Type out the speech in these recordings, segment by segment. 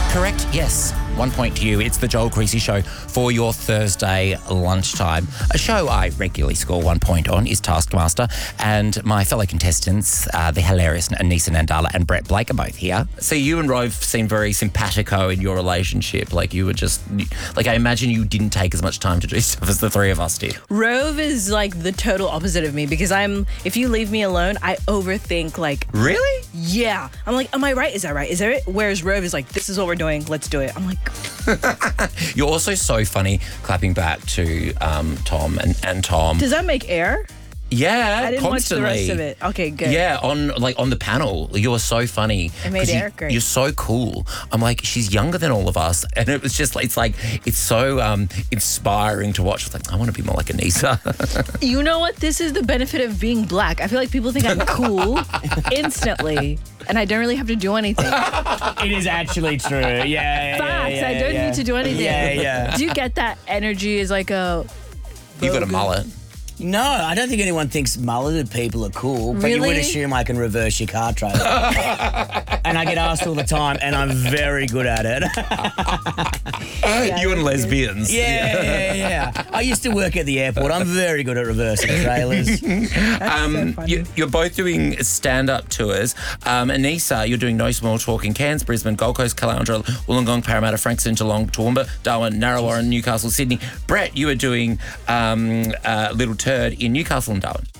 Correct? Yes. 1 point to you. It's the Joel Creasy Show for your Thursday lunchtime. A show I regularly score 1 point on is Taskmaster, and my fellow contestants, the hilarious Aneesa Nandala and Brett Blake, are both here. So you and Rove seem very simpatico in your relationship. Like you were just, like I imagine you didn't take as much time to do stuff as the three of us did. Rove is like the total opposite of me because if you leave me alone, I overthink like. Really? Yeah. I'm like, am I right? Is that right? Is that it? Whereas Rove is like, this is what we're doing. Let's do it. I'm like. You're also so funny clapping back to Tom and Tom. Does that make air? Yeah, I didn't constantly. watch the rest of it. Okay, good. Yeah, on the panel, you were so funny. It made Eric great. You're so cool. I'm like, she's younger than all of us, and it was just like it's so inspiring to watch. It's like I want to be more like Aneesa. You know what? This is the benefit of being black. I feel like people think I'm cool instantly, and I don't really have to do anything. It is actually true. Yeah. Facts. I don't need to do anything. Yeah. Do you get that energy? Is like a. You've got a mullet. No, I don't think anyone thinks mulleted people are cool, but you would Really? assume I can reverse your car trailer. And I get asked all the time, and I'm very good at it. You and lesbians. Yeah. I used to work at the airport. I'm very good at reversing trailers. So funny. You're both doing stand-up tours. Aneesa, you're doing No Small Talk in Cairns, Brisbane, Gold Coast, Caloundra, Wollongong, Parramatta, Frankston, Geelong, Toowoomba, Darwin, Narrawarra, Newcastle, Sydney. Brett, you are doing Little Turd in Newcastle and Darwin.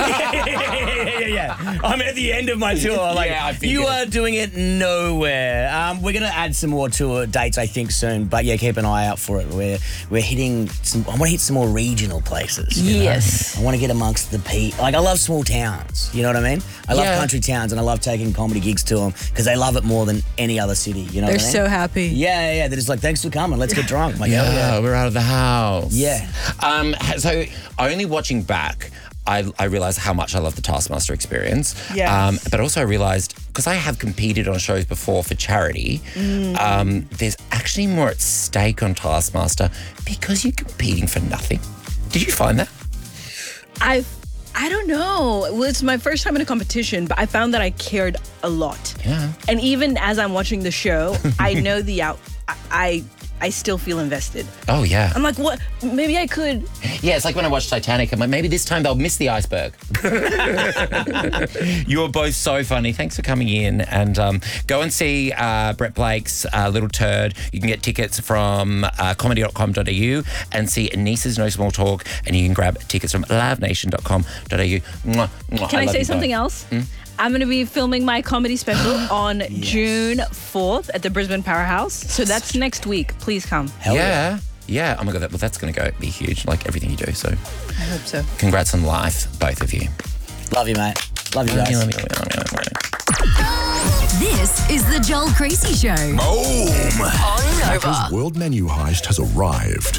Yeah. I'm at the end of my tour. Like, Yeah, I figured. you are doing it nowhere. We're going to add some more tour dates, I think, soon. But yeah, keep an eye out for it. We're hitting some. I want to hit some more regional places. you know? Yes. I want to get amongst the people. Like, I love small towns. You know what I mean? I love Yeah. country towns, and I love taking comedy gigs to them because they love it more than any other city. You know They're what I mean? so happy. Yeah. They're just like, thanks for coming. Let's get drunk. I'm like, hell yeah. We're out of the house. Yeah. So only watching back, I realised how much I love the Taskmaster experience. Yes. But also I realised, because I have competed on shows before for charity, there's actually more at stake on Taskmaster because you're competing for nothing. Did you find that? I don't know. Well, it's my first time in a competition, but I found that I cared a lot. Yeah. And even as I'm watching the show, I know I still feel invested. Oh, yeah. I'm like, what? Maybe I could. Yeah, it's like when I watch Titanic, I'm like, maybe this time they'll miss the iceberg. You're both so funny. Thanks for coming in. And go and see Brett Blake's Little Turd. You can get tickets from comedy.com.au and see Aneesa's No Small Talk, and you can grab tickets from livenation.com.au. Mwah, mwah. Can I love say you something both. else? I'm going to be filming my comedy special on June 4th at the Brisbane Powerhouse. So that's next week. Please come. Hell yeah. Yeah. Oh my God, that's going to be huge, like everything you do. So I hope so. congrats on life, both of you. Love you, mate. Love you guys. Love you. This is the Joel Creasy Show Boom! on Nova. World Menu Heist has arrived.